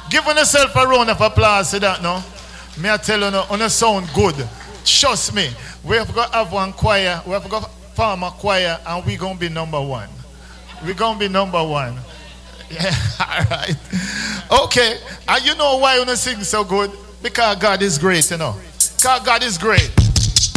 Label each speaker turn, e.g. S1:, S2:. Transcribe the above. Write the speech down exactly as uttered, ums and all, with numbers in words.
S1: Give yourself a round of applause to that now. Me I tell you, no, on a sound good. Trust me. We have got to have one choir. We have got to form a choir, and we're going to be number one. We're going to be number one. Yeah, all right. Okay. And you know why you sing so good? Because God is great, you know. Because God is great.